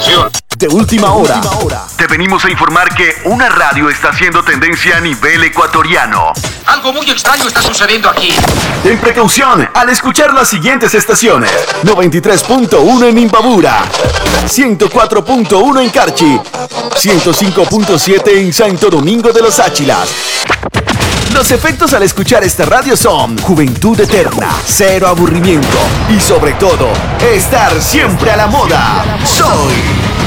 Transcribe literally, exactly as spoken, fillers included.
atención. De última hora. Te venimos a informar que una radio está haciendo tendencia a nivel ecuatoriano. Algo muy extraño está sucediendo aquí. Ten precaución al escuchar las siguientes estaciones. noventa y tres punto uno en Imbabura, ciento cuatro punto uno en Carchi, ciento cinco punto siete en Santo Domingo de los Áchilas. Los efectos al escuchar esta radio son juventud eterna, cero aburrimiento y sobre todo, estar siempre a la moda. Soy